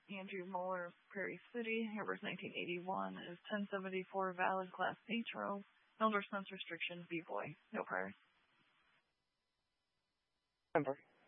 Andrew Mueller, Prairie City. Airbus 1981 is 1074 valid Class Nitro. No endorsements, restrictions, B-Boy. No priors. Remember.